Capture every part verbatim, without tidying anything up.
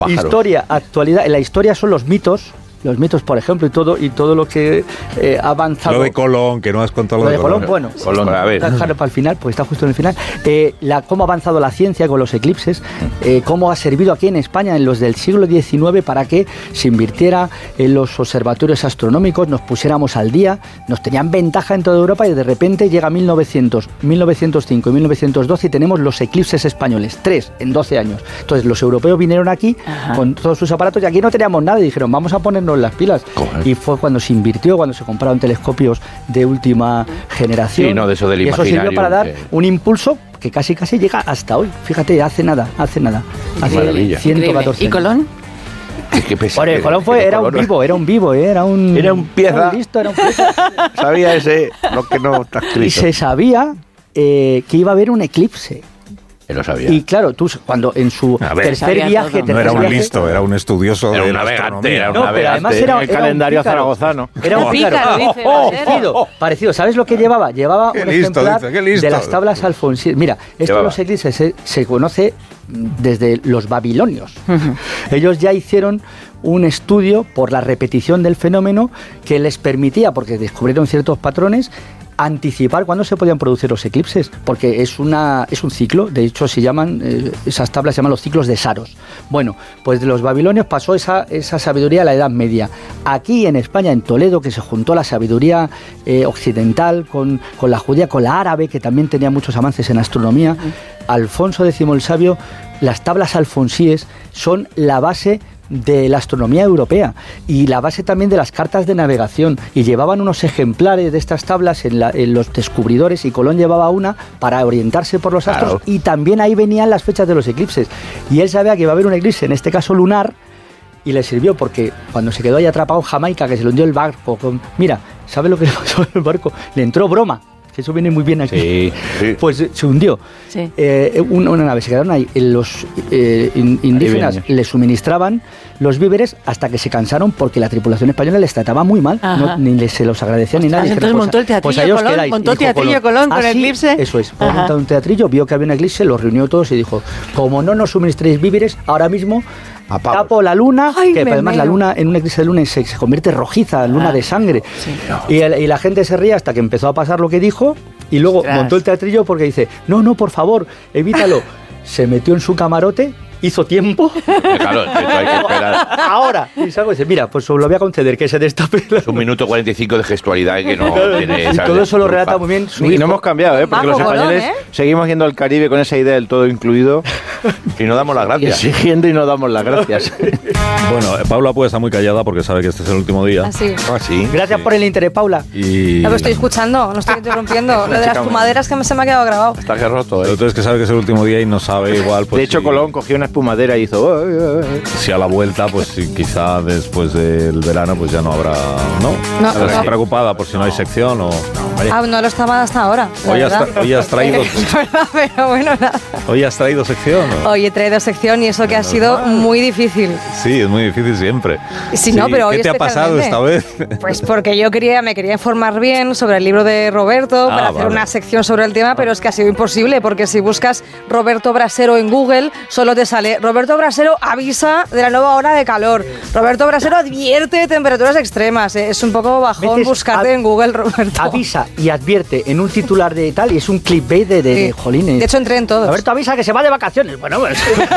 Historia, actualidad. En la historia son los mitos. Los mitos, por ejemplo, y todo y todo lo que eh, ha avanzado. Lo de Colón, que no has contado lo, lo de Colón. Colón. Bueno, Colón, a ver. Dejarlo para el final, porque está justo en el final. Eh, la, cómo ha avanzado la ciencia con los eclipses, eh, cómo ha servido aquí en España en los del siglo diecinueve para que se invirtiera en los observatorios astronómicos, nos pusiéramos al día, nos tenían ventaja en toda Europa y de repente llega mil novecientos, mil novecientos cinco y mil novecientos doce y tenemos los eclipses españoles, tres en doce años. Entonces los europeos vinieron aquí Ajá. con todos sus aparatos y aquí no teníamos nada y dijeron, vamos a ponernos las pilas. Correcto. Y fue cuando se invirtió, cuando se compraron telescopios de última generación. Sí, no, de eso del y eso sirvió para dar que... un impulso que casi casi llega hasta hoy. Fíjate, hace nada, hace nada. Hace Maravilla. ciento catorce ¿Y Colón? Qué Por el Colón fue, era un vivo, era un vivo, ¿eh? era un... Era un pieza. Era un listo, era un pieza. Sabía ese, lo que no está escrito. Y se sabía eh, que iba a haber un eclipse. Lo sabía. Y claro, tú cuando en su ver, tercer viaje... Tercer no era un viaje, listo, era un estudioso era de un la navegante, astronomía. era un no, pero además era, el era calendario un pícaro, zaragozano. Era un pícaro. Pícaro, dice, parecido, parecido. ¿Sabes lo que llevaba? Llevaba qué un listo, ejemplar dice, qué listo. de las tablas alfonsíes. Mira, esto Llevaba. de los eclipses se, se conoce desde los babilonios. Uh-huh. Ellos ya hicieron un estudio por la repetición del fenómeno que les permitía, porque descubrieron ciertos patrones, anticipar cuándo se podían producir los eclipses, porque es una es un ciclo, de hecho se llaman, eh, esas tablas se llaman los ciclos de Saros. Bueno, pues de los babilonios pasó esa, esa sabiduría a la Edad Media. Aquí en España, en Toledo, que se juntó la sabiduría eh, occidental con, con la judía, con la árabe, que también tenía muchos avances en astronomía, Alfonso X el Sabio, las tablas alfonsíes son la base de la astronomía europea y la base también de las cartas de navegación, y llevaban unos ejemplares de estas tablas en, la, en los descubridores, y Colón llevaba una para orientarse por los astros, claro. Y también ahí venían las fechas de los eclipses, y él sabía que iba a haber un eclipse, en este caso lunar, y le sirvió porque cuando se quedó ahí atrapado en Jamaica, que se le hundió el barco, con, mira, ¿sabe lo que le pasó al barco? Le entró broma. Que eso viene muy bien aquí. Sí, sí. Pues se hundió. Sí. Eh, una, una nave, se quedaron ahí. Los eh, in, indígenas le suministraban los víveres hasta que se cansaron porque la tripulación española les trataba muy mal. No, ni les, se los agradecía ni nada. Entonces montó el teatrillo pues Colón, quedáis, montó el teatrillo Colón con el eclipse. Eso es. Fue montado un teatrillo, vio que había un eclipse, los reunió todos y dijo, como no nos suministréis víveres, ahora mismo tapo la luna, Ay, que además meo. La luna en un eclipse de luna se, se convierte rojiza, luna ah, de sangre. Sí. Y, el, y la gente se ría hasta que empezó a pasar lo que dijo. Y luego Ostras. montó el teatrillo porque dice, no, no, por favor, evítalo. Se metió en su camarote, hizo tiempo. Claro, hay que esperar. Ahora. Y salgo y dice, mira, pues os lo voy a conceder, que se destape. Es un minuto cuarenta y cinco de gestualidad que no tiene... Y todo eso lo relata muy bien su Y no hemos cambiado, ¿eh? Porque Bajo los españoles Colón, ¿eh? seguimos yendo al Caribe con esa idea del todo incluido. Y no damos las gracias. Y exigiendo y no damos las gracias. Bueno, Paula puede estar muy callada porque sabe que este es el último día. Ah, sí. Ah, sí. Gracias sí. por el interés, Paula. Y... No, pero estoy escuchando, no estoy interrumpiendo. Lo de las espumaderas que se me ha quedado grabado. Está que roto, ¿eh? Pero tú es que sabe que es el último día y no sabe igual. Pues, de hecho, si... Colón cogió una espumadera y hizo... Oh, oh, oh. Si a la vuelta, pues si quizá después del verano, pues ya no habrá... ¿No? No. ¿Estás no. preocupada por si no hay sección o...? No, ah, no lo estaba hasta ahora. Hoy has, tra- hoy has traído... Es verdad, pero bueno, nada. ¿Hoy has traído sección? ¿O? Hoy he traído sección y eso que ha sido muy difícil. Sí, es muy difícil siempre. Sí, no, pero hoy ¿Qué te ha pasado esta vez? Pues porque yo quería, me quería informar bien sobre el libro de Roberto ah, para hacer vale. una sección sobre el tema, pero es que ha sido imposible porque si buscas Roberto Brasero en Google solo te sale Roberto Brasero avisa de la nueva ola de calor. Roberto Brasero advierte de temperaturas extremas. Es un poco bajón Metes buscarte a, en Google, Roberto. Avisa y advierte en un titular de tal y es un clickbait de, de, sí. de jolines. De hecho entré en todos. Roberto avisa que se va de vacaciones. Bueno, pues...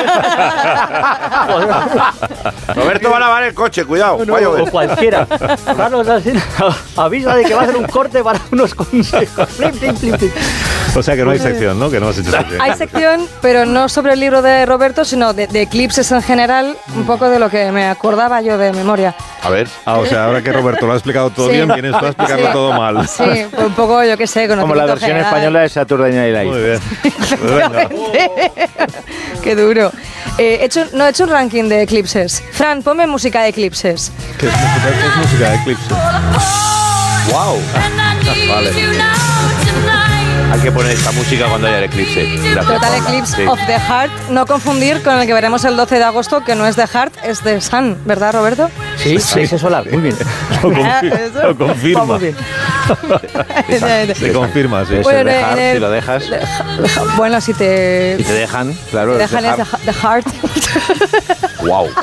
Roberto va a lavar el coche, cuidado. No, no, o cualquiera. Carlos avisa de que va a hacer un corte para unos consejos. Flip, flip, flip, flip. O sea que no hay sección, ¿no? Que no has hecho sección. Hay sección, pero no sobre el libro de Roberto, sino de, de eclipses en general, un poco de lo que me acordaba yo de memoria. A ver. Ah, o sea, ahora que Roberto lo ha explicado todo sí. bien, vienes tú a explicarlo sí. todo mal. Sí, un poco, yo qué sé, como la versión general. española de Saturday Night Live. Muy bien. Qué duro. Eh, he hecho, no he hecho un ranking de eclipses. Fran, ponme música de eclipses. ¿Qué es música, qué es música de eclipses? ¡Wow! Vale. Hay que poner esta música cuando haya el eclipse. Gracias, Total Paula. Eclipse sí. of the Heart. No confundir con el que veremos el doce de agosto, que no es de Heart, es de Sun, ¿verdad, Roberto? Sí, sí, sí, solar. Muy bien. Lo, confir- lo confirma. Se confirma, sí. Eso Bueno, es dejar, el, si lo dejas. Bueno, si te... Si te dejan, claro. Te dejan es dejar. the, the Heart. Wow.